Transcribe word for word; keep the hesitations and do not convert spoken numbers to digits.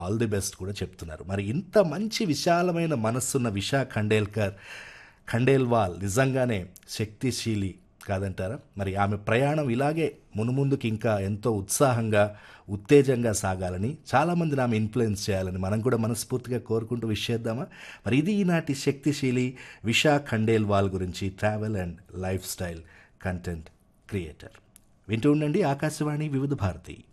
All the best కూడా చెప్తున్నారు. మరి ఇంత మంచి విశాలమైన మనస్సున్న విశా ఖండేల్కర్ ఖండేల్వాల్ నిజంగానే శక్తిశీలి కాదంటారా? మరి ఆమె ప్రయాణం ఇలాగే మునుముందుకు ఇంకా ఎంతో ఉత్సాహంగా, ఉత్తేజంగా సాగాలని, చాలామందిని ఆమె ఇన్‌ఫ్లుయెన్స్ చేయాలని మనం కూడా మనస్ఫూర్తిగా కోరుకుంటూ విష్ చేద్దామా? మరి ఇది ఈనాటి శక్తిశీలి విశా ఖండేల్వాల్ గురించి travel and life style content creator. వింటూ ఉండండి ఆకాశవాణి వివిధ భారతి.